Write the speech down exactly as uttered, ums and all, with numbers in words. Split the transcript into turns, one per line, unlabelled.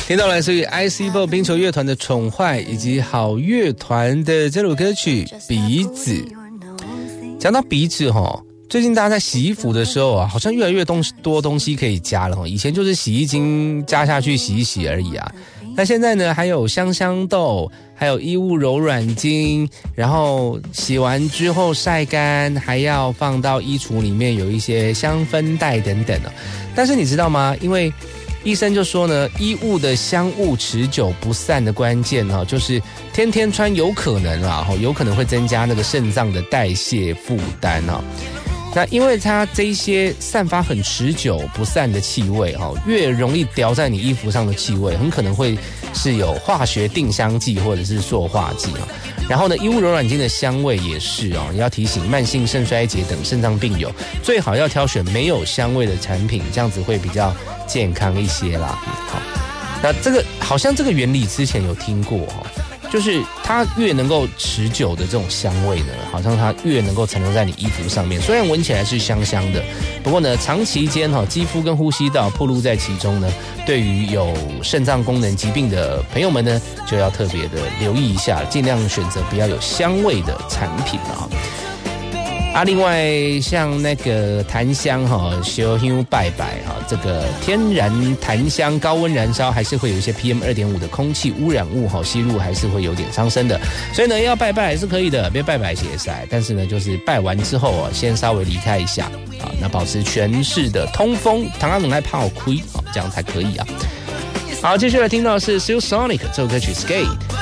听到来自于 I C Four 冰球乐团的《宠坏》，以及好乐团的这首歌曲《鼻子》。讲到鼻子齁，最近大家在洗衣服的时候啊，好像越来越东多东西可以加了齁。以前就是洗衣精加下去洗一洗而已啊，那现在呢，还有香香豆，还有衣物柔软精，然后洗完之后晒干，还要放到衣橱里面有一些香氛袋等等啊。但是你知道吗？因为医生就说呢，衣物的香雾持久不散的关键哈，就是天天穿有可能啊，有可能会增加那个肾脏的代谢负担啊。那因为它这一些散发很持久不散的气味哈，越容易叼在你衣服上的气味，很可能会是有化学定香剂或者是塑化剂啊。然后呢，衣物柔软精的香味也是哦，要提醒慢性肾衰竭等肾脏病友，最好要挑选没有香味的产品，这样子会比较健康一些啦。好，那这个好像这个原理之前有听过哈，就是它越能够持久的这种香味呢，好像它越能够残留在你衣服上面。虽然闻起来是香香的，不过呢，长期间哈，肌肤跟呼吸道暴露在其中呢，对于有肾脏功能疾病的朋友们呢，就要特别的留意一下，尽量选择不要有香味的产品啊。啊，另外像那个檀香哈，烧香拜拜哈，这个天然檀香高温燃烧还是会有一些 P M 二点五 的空气污染物哈，吸入还是会有点伤身的，所以呢要拜拜还是可以的，别拜拜写塞，但是呢就是拜完之后啊，先稍微离开一下啊，那保持全室的通风，糖安冷爱泡亏啊，这样才可以啊。好，接下来听到的是 Silk Sonic 这首歌曲 Skate。